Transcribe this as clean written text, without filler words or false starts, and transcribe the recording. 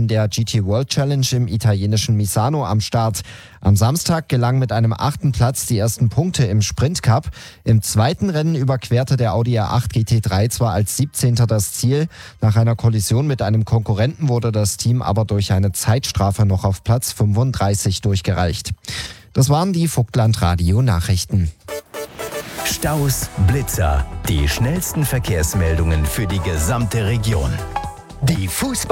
in der GT World Challenge im italienischen Misano am Start. Am Samstag gelang mit einem 8. Platz die ersten Punkte im Sprint Cup. Im zweiten Rennen überquerte der Audi R8 GT3 zwar als 17. das Ziel. Nach einer Kollision mit einem Konkurrenten wurde das Team aber durch eine Zeitstrafe noch auf Platz 35 durchgereicht. Das waren die Vogtland Radio Nachrichten. Staus, Blitzer, die schnellsten Verkehrsmeldungen für die gesamte Region. Die Fußball